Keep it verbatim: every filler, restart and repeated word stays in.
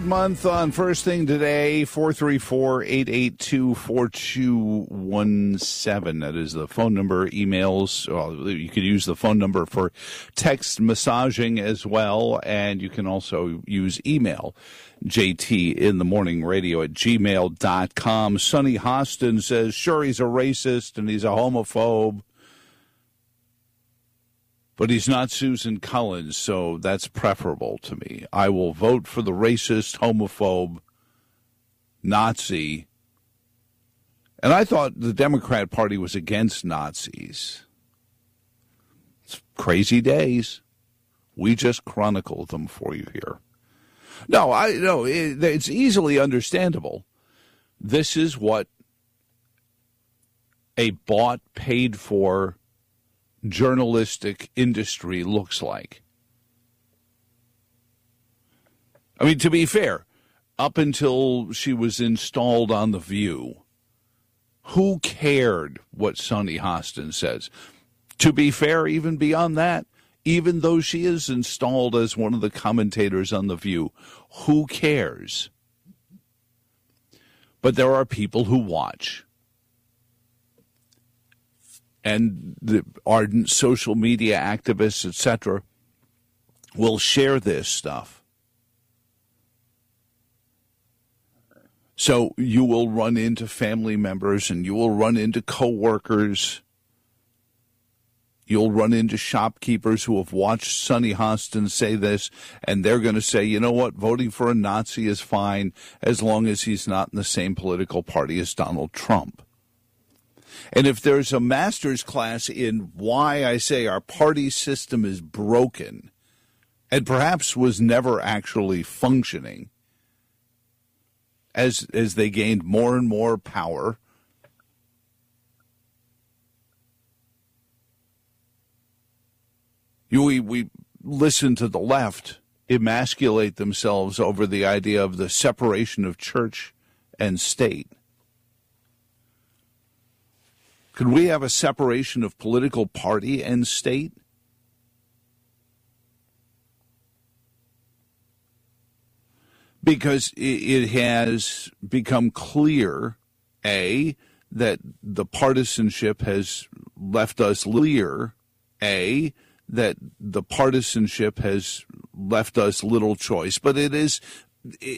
Month on First Thing Today, four three four, eight eight two, four two one seven. That is the phone number. Emails, well, you could use the phone number for text massaging as well, and you can also use email, J T in the morning radio at gmail dot com. Sonny Hostin says, sure, he's a racist and he's a homophobe, but he's not Susan Collins, so that's preferable to me. I will vote for the racist, homophobe, Nazi. And I thought the Democrat Party was against Nazis. It's crazy days. We just chronicled them for you here. No, I no, it, it's easily understandable. This is what a bought, paid for journalistic industry looks like. I mean, to be fair, up until she was installed on The View, who cared what Sonny Hostin says? To be fair, even beyond that, even though she is installed as one of the commentators on The View, who cares? But there are people who watch. And the ardent social media activists, et cetera, will share this stuff. So you will run into family members and you will run into coworkers. You'll run into shopkeepers who have watched Sonny Hostin say this, and they're going to say, you know what, voting for a Nazi is fine as long as he's not in the same political party as Donald Trump. And if there's a master's class in why I say our party system is broken and perhaps was never actually functioning as as they gained more and more power, you, we, we listen to the left emasculate themselves over the idea of the separation of church and state. Could we have a separation of political party and state? Because it has become clear, A, that the partisanship has left us clear, A, that the partisanship has left us little choice. But it is